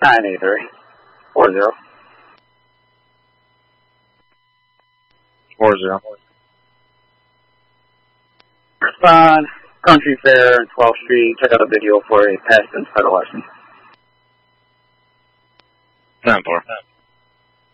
983 40. 40. Respond, Country Fair and 12th Street. Check out a video for a past and title lesson. 10-4.